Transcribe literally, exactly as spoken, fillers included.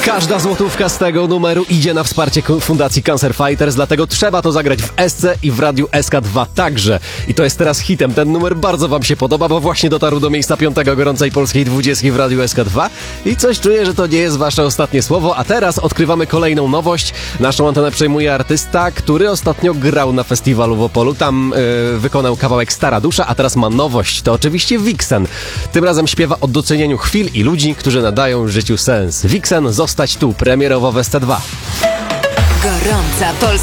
Każda złotówka z tego numeru idzie na wsparcie Fundacji Cancer Fighters, dlatego trzeba to zagrać w S C i w Radiu S K dwa także. I to jest teraz hitem. Ten numer bardzo wam się podoba, bo właśnie dotarł do miejsca piątego gorącej polskiej dwudziestki w Radiu S K dwa i coś czuję, że to nie jest wasze ostatnie słowo, a teraz odkrywamy kolejną nowość. Naszą antenę przejmuje artysta, który ostatnio grał na festiwalu w Opolu. Tam yy, wykonał kawałek Stara Dusza, a teraz ma nowość. To oczywiście Vixen. Tym razem śpiewa o docenieniu chwil i ludzi, którzy nadają życiu sens. Vixen, zostać tu, premierowo w S C dwa. Gorąca polska